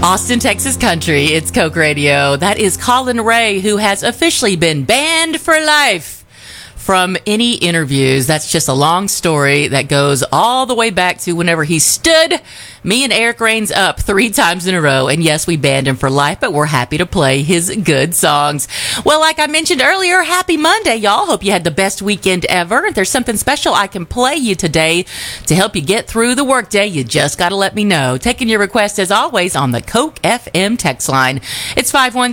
Austin, Texas country. It's Coke Radio. That is Colin Ray, who has officially been banned for life from any interviews. That's just a long story that goes all the way back to whenever he stood me and Eric Rains up 3 times in a row. And yes, we banned him for life, but we're happy to play his good songs. Well, like I mentioned earlier, happy Monday, y'all. Hope you had the best weekend ever. If there's something special I can play you today to help you get through the workday, you just got to let me know. Taking your request, as always, on the Coke FM text line. It's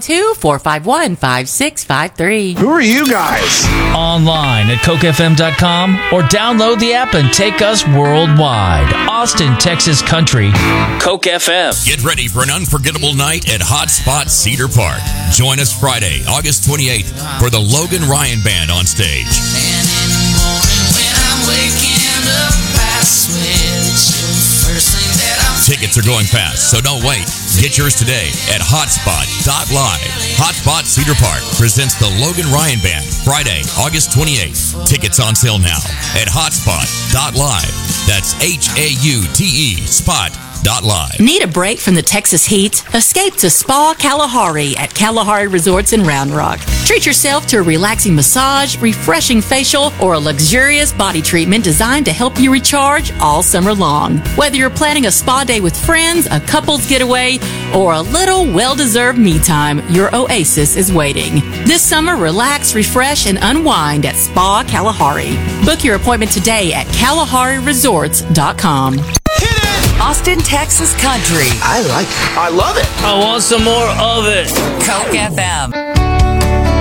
512-451-5653. Who are you guys? Online at cokefm.com or download the app and take us worldwide. Austin, Texas country. Coke FM. Get ready for an unforgettable night at Hotspot Cedar Park. Join us Friday, August 28th for the Logan Ryan Band on stage. And in the morning when I'm waking up, I switch. First thing that I'm Tickets are going fast, so don't wait. Get yours today at hotspot.live. Hotspot Cedar Park presents the Logan Ryan Band Friday, August 28th. Tickets on sale now at hotspot.live. That's HAUTE spot.live. Need a break from the Texas heat? Escape to Spa Kalahari at Kalahari Resorts in Round Rock. Treat yourself to a relaxing massage, refreshing facial, or a luxurious body treatment designed to help you recharge all summer long. Whether you're planning a spa day with friends, a couple's getaway, or a little well-deserved me time, your oasis is waiting. This summer, relax, refresh, and unwind at Spa Kalahari. Book your appointment today at KalahariResorts.com. Austin, Texas country. I like it. I love it. I want some more of it. Coke FM.